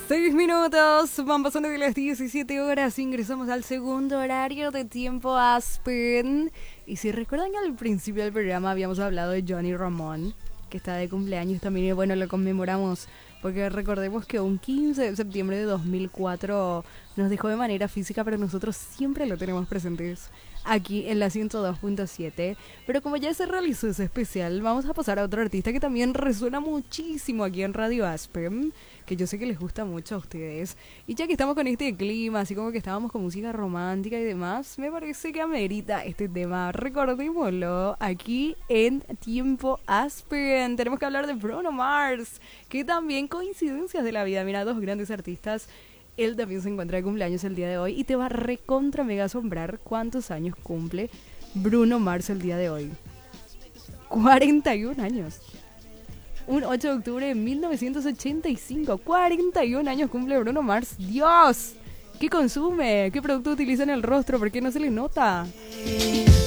6 minutos, van pasando de las 17 horas, ingresamos al segundo horario de Tiempo Aspen. Y si recuerdan que al principio del programa habíamos hablado de Johnny Ramón, que está de cumpleaños también, y bueno, lo conmemoramos porque recordemos que un 15 de septiembre de 2004 nos dejó de manera física, pero nosotros siempre lo tenemos presentes aquí en la 102.7. Pero como ya se realizó ese especial, vamos a pasar a otro artista que también resuena muchísimo aquí en Radio Aspen, que yo sé que les gusta mucho a ustedes. Y ya que estamos con este clima, así como que estábamos con música romántica y demás, me parece que amerita este tema. Recordémoslo aquí en Tiempo Aspen. Tenemos que hablar de Bruno Mars, que también coincidencias de la vida. Mira, dos grandes artistas. Él también se encuentra de cumpleaños el día de hoy y te va a recontra mega asombrar cuántos años cumple Bruno Mars el día de hoy. 41 años. Un 8 de octubre de 1985. 41 años cumple Bruno Mars. ¡Dios! ¿Qué consume? ¿Qué producto utiliza en el rostro? ¿Por qué no se le nota?